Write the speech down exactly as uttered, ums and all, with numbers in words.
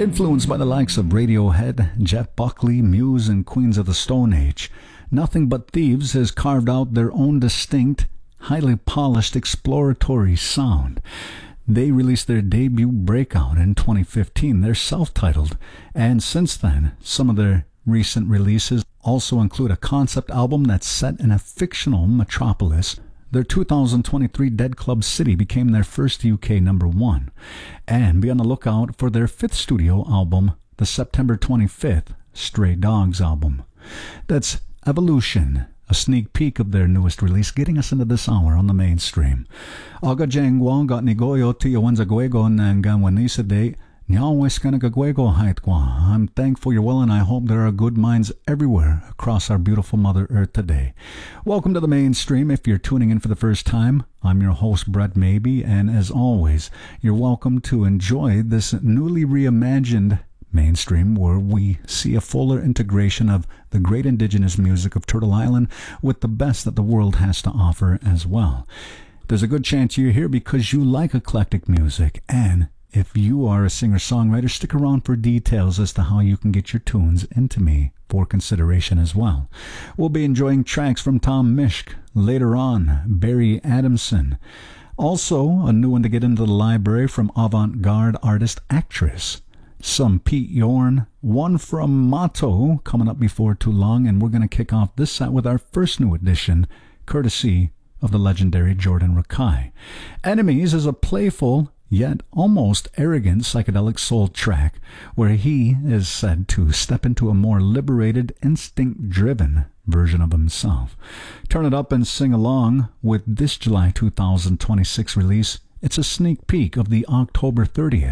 Influenced by the likes of Radiohead, Jeff Buckley, Muse, and Queens of the Stone Age, Nothing But Thieves has carved out their own distinct, highly polished, exploratory sound. They released their debut Breakout in twenty fifteen. They're self-titled, and since then, some of their recent releases also include a concept album that's set in a fictional metropolis. Their two thousand twenty-three Dead Club City became their first U K number one. And be on the lookout for their fifth studio album, the September twenty-fifth Stray Dogs album. That's Evolution, a sneak peek of their newest release, getting us into this hour on the mainstream. Aga jengwa got nigoyo tiyo wanza guego nangan wanisa de. I'm thankful you're well, and I hope there are good minds everywhere across our beautiful Mother Earth today. Welcome to the mainstream. If you're tuning in for the first time, I'm your host, Brett Maybe, and as always, you're welcome to enjoy this newly reimagined mainstream where we see a fuller integration of the great indigenous music of Turtle Island with the best that the world has to offer as well. There's a good chance you're here because you like eclectic music, and if you are a singer-songwriter, stick around for details as to how you can get your tunes into me for consideration as well. We'll be enjoying tracks from Tom Mishk, later on, Barry Adamson. Also, a new one to get into the library from avant-garde artist Actress. Some Pete Yorn, one from Motto, coming up before too long, and we're going to kick off this set with our first new edition, courtesy of the legendary Jordan Rakei. Enemies is a playful, yet almost arrogant psychedelic soul track where he is said to step into a more liberated, instinct-driven version of himself. Turn it up and sing along with this July two thousand twenty-six release. It's a sneak peek of the October thirtieth